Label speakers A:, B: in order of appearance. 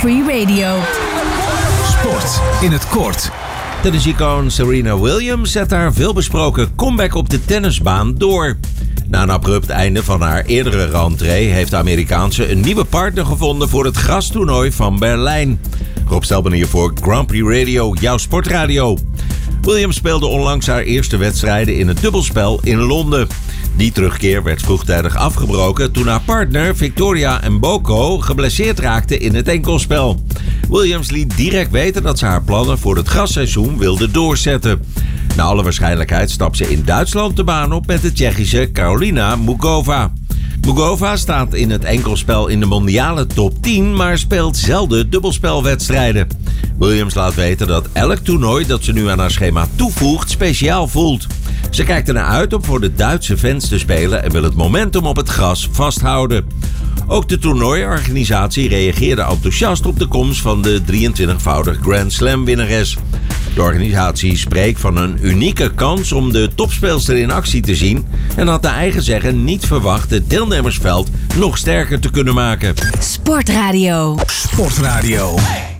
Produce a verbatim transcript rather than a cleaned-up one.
A: Prix Radio.
B: Sport in het kort.
C: Tennisicoon Serena Williams zet haar veelbesproken comeback op de tennisbaan door. Na een abrupt einde van haar eerdere rentree heeft de Amerikaanse een nieuwe partner gevonden voor het grastoernooi van Berlijn. Rob Stelben hier voor Grand Prix Radio, jouw sportradio. Williams speelde onlangs haar eerste wedstrijden in het dubbelspel in Londen. Die terugkeer werd vroegtijdig afgebroken toen haar partner Victoria Mboko geblesseerd raakte in het enkelspel. Williams liet direct weten dat ze haar plannen voor het grasseizoen wilde doorzetten. Naar alle waarschijnlijkheid stapt ze in Duitsland de baan op met de Tsjechische Karolina Mugova. Mugova staat in het enkelspel in de mondiale top tien, maar speelt zelden dubbelspelwedstrijden. Williams laat weten dat elk toernooi dat ze nu aan haar schema toevoegt speciaal voelt. Ze kijkt ernaar uit om voor de Duitse fans te spelen en wil het momentum op het gras vasthouden. Ook de toernooiorganisatie reageerde enthousiast op de komst van de drieëntwintigvoudig Grand Slam winnares. De organisatie spreekt van een unieke kans om de topspeelster in actie te zien en had naar eigen zeggen niet verwacht het deelnemersveld nog sterker te kunnen maken.
A: Sportradio.
B: Sportradio.